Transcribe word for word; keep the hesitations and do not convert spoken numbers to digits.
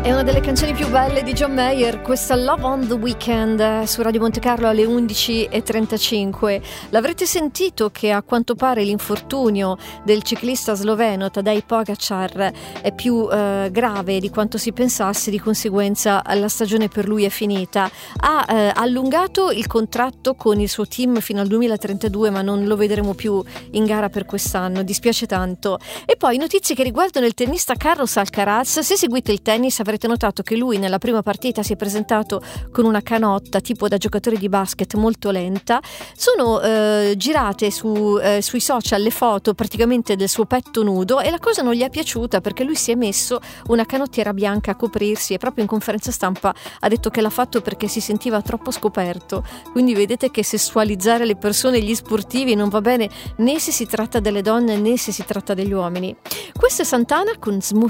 È una delle canzoni più belle di John Mayer, questa Love on the Weekend su Radio Monte Carlo alle undici e trentacinque. L'avrete sentito che a quanto pare l'infortunio del ciclista sloveno Tadej Pogačar è più eh, grave di quanto si pensasse, di conseguenza la stagione per lui è finita. Ha eh, allungato il contratto con il suo team fino al duemilatrentadue, ma non lo vedremo più in gara per quest'anno, dispiace tanto. E poi notizie che riguardano il tennista Carlos Alcaraz. Se seguite il tennis avrete notato che lui nella prima partita si è presentato con una canotta tipo da giocatore di basket molto lenta. Sono eh, girate su, eh, sui social le foto praticamente del suo petto nudo e la cosa non gli è piaciuta perché lui si è messo una canottiera bianca a coprirsi e proprio in conferenza stampa ha detto che l'ha fatto perché si sentiva troppo scoperto. Quindi vedete che sessualizzare le persone e gli sportivi non va bene né se si tratta delle donne né se si tratta degli uomini. Questo è Santana con Smooth